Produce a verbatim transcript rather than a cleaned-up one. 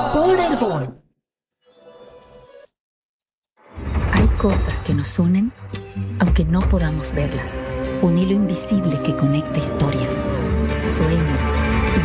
Por Herbol. Hay cosas que nos unen, aunque no podamos verlas. Un hilo invisible que conecta historias, sueños